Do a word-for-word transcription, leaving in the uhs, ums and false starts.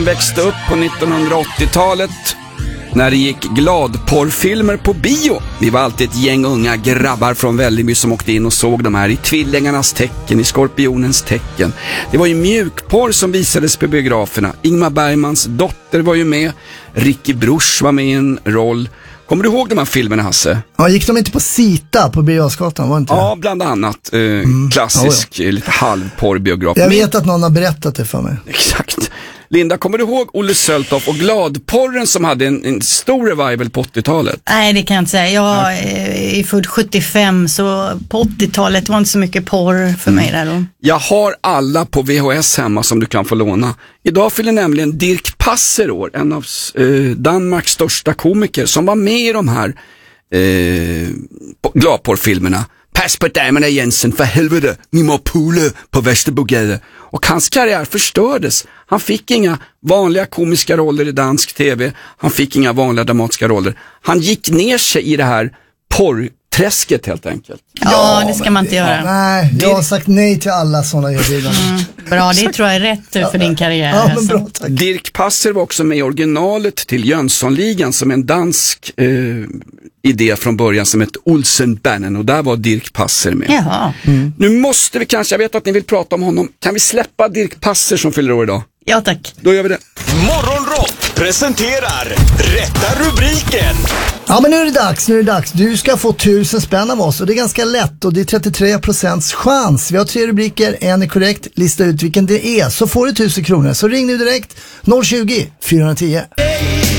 Växte upp på nittonhundraåttiotalet när det gick gladporrfilmer på bio. Vi var alltid ett gäng unga grabbar från Vällingby som åkte in och såg de här i Tvillingarnas tecken, i Skorpionens tecken. Det var ju mjukporr som visades på biograferna. Ingmar Bergmans dotter var ju med. Ricky Bruch var med i en roll. Kommer du ihåg de här filmerna, Hasse? Ja, gick de inte på Sita på Biosgatan, var inte det? Ja, bland annat. Eh, mm. Klassisk, oh, ja. Lite halvporrbiograf. Jag vet att någon har berättat det för mig. Exakt. Linda, kommer du ihåg Olle Söltoff och gladporren som hade en, en stor revival på åttiotalet? Nej, det kan jag inte säga. Jag är född sjuttiofem, så på åttiotalet var inte så mycket porr för mm. mig där då. Jag har alla på V H S hemma som du kan få låna. Idag fyller nämligen Dirch Passer år, en av eh, Danmarks största komiker, som var med i de här eh, gladporrfilmerna. Pass på damerna Jensen, för helvete, ni må pule på Västerbogade. Och hans karriär förstördes. Han fick inga vanliga komiska roller i dansk tv. Han fick inga vanliga dramatiska roller. Han gick ner sig i det här porrträsket helt enkelt. Ja, ja det ska man inte göra. Nej, jag har sagt nej till alla sådana erbjudanden. Mm, bra, det tror jag är rätt för din karriär. Ja, men bra, tack. Dirch Passer var också med i originalet till Jönssonligan som en dansk eh, idé från början som ett Olsenbanden, och där var Dirch Passer med. Jaha. Mm. Nu måste vi kanske, jag vet att ni vill prata om honom, kan vi släppa Dirch Passer som fyller år idag? Ja, tack. Då gör vi det. Morgonrock presenterar rätta rubriken. Ja, men nu är det dags, nu är det dags. Du ska få tusen spänn av oss och det är ganska lätt och det är trettiotre procents chans. Vi har tre rubriker, en är korrekt, lista ut vilken det är så får du tusen kronor. Så ring nu direkt noll tjugo, fyra tio.